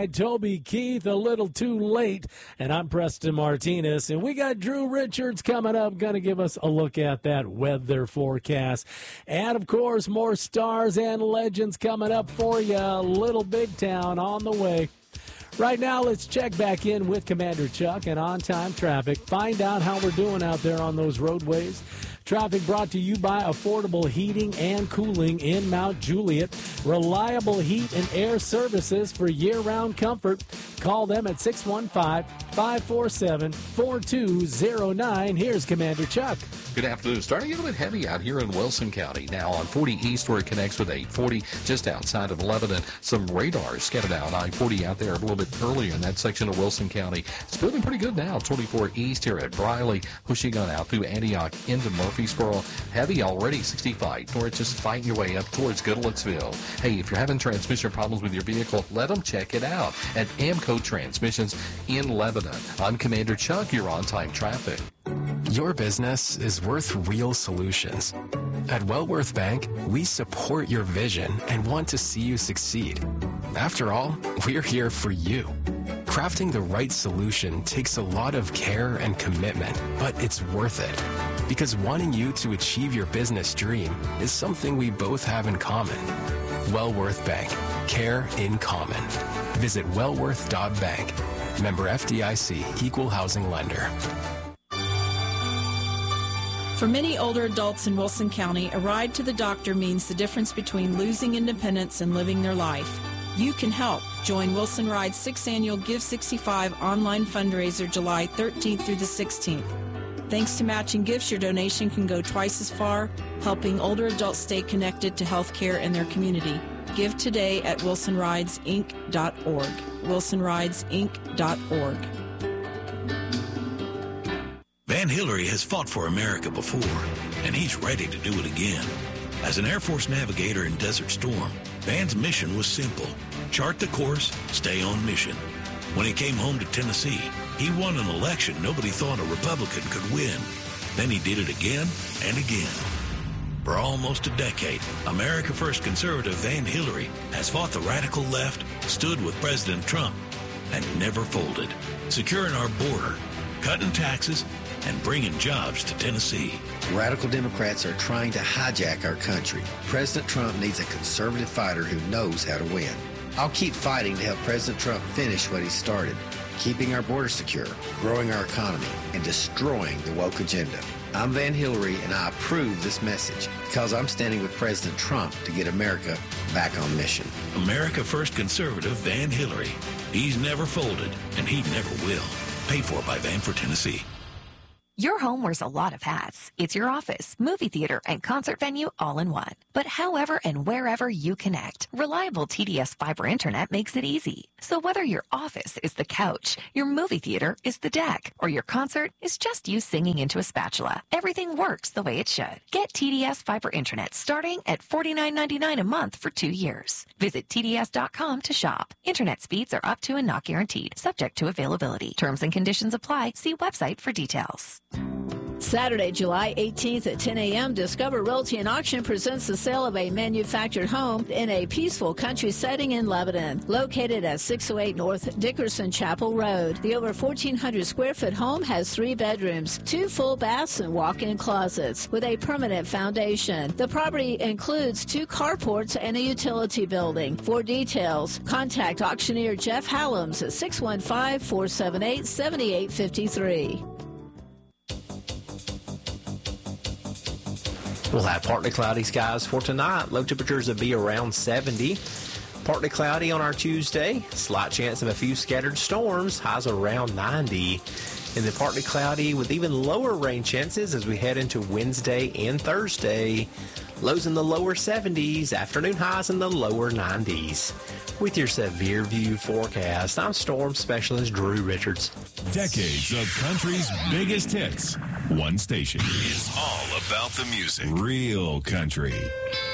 alongside Toby Keith, a little too late. And I'm Preston Martinez, and we got Drew Richards coming up, going to give us a look at that weather forecast. And, of course, more stars and legends coming up for you. Little Big Town on the way. Right now, let's check back in with Commander Chuck and on-time traffic. Find out how we're doing out there on those roadways. Traffic brought to you by Affordable Heating and Cooling in Mount Juliet. Reliable heat and air services for year-round comfort. Call them at 615-547-4209. Here's Commander Chuck. Good afternoon. Starting a little bit heavy out here in Wilson County. Now on 40 East where it connects with 840 just outside of Lebanon. Some radar scattered out I-40 out there a little bit earlier in that section of Wilson County. It's moving pretty good now. 24 East here at Briley, pushing on out through Antioch into Murfreesboro. Heavy already 65 north, just fighting your way up towards Goodlettsville. Hey, if you're having transmission problems with your vehicle, let them check it out at Amco Transmissions in Lebanon. I'm Commander Chuck. You're on-time traffic. Your business is worth real solutions. At Wellworth Bank, we support your vision and want to see you succeed. After all, we're here for you. Crafting the right solution takes a lot of care and commitment, but it's worth it. Because wanting you to achieve your business dream is something we both have in common. Wellworth Bank. Care in common. Visit wellworth.bank. Member FDIC, Equal Housing Lender. For many older adults in Wilson County, a ride to the doctor means the difference between losing independence and living their life. You can help. Join Wilson Ride's 6th annual Give 65 online fundraiser July 13th through the 16th. Thanks to matching gifts, your donation can go twice as far, helping older adults stay connected to health care in their community. Give today at wilsonridesinc.org. wilsonridesinc.org. Van Hillary has fought for America before, and he's ready to do it again. As an Air Force navigator in Desert Storm, Van's mission was simple: chart the course, stay on mission. When he came home to Tennessee, he won an election nobody thought a Republican could win. Then he did it again and again. For almost a decade, America First conservative Van Hillary has fought the radical left, stood with President Trump, and never folded, securing our border, cutting taxes, and bringing jobs to Tennessee. Radical Democrats are trying to hijack our country. President Trump needs a conservative fighter who knows how to win. I'll keep fighting to help President Trump finish what he started, keeping our border secure, growing our economy, and destroying the woke agenda. I'm Van Hillary, and I approve this message because I'm standing with President Trump to get America back on mission. America First conservative Van Hillary. He's never folded, and he never will. Paid for by Van for Tennessee. Your home wears a lot of hats. It's your office, movie theater, and concert venue all in one. But however and wherever you connect, reliable TDS fiber internet makes it easy. So whether your office is the couch, your movie theater is the deck, or your concert is just you singing into a spatula, everything works the way it should. Get TDS fiber internet starting at $49.99 a month for 2 years. Visit TDS.com to shop. Internet speeds are up to and not guaranteed, subject to availability. Terms and conditions apply. See website for details. Saturday, July 18th at 10 a.m., Discover Realty and Auction presents the sale of a manufactured home in a peaceful country setting in Lebanon. Located at 608 North Dickerson Chapel Road, the over 1,400 square foot home has 3 bedrooms, 2 full baths, and walk-in closets with a permanent foundation. The property includes 2 carports and a utility building. For details, contact auctioneer Jeff Hallams at 615-478-7853. We'll have partly cloudy skies for tonight. Low temperatures will be around 70. Partly cloudy on our Tuesday. Slight chance of a few scattered storms. Highs around 90. And then partly cloudy with even lower rain chances as we head into Wednesday and Thursday. Lows in the lower 70s. Afternoon highs in the lower 90s. With your Severe View forecast, I'm Storm Specialist Drew Richards. Decades of country's biggest hits. One station is all about the music. Real country.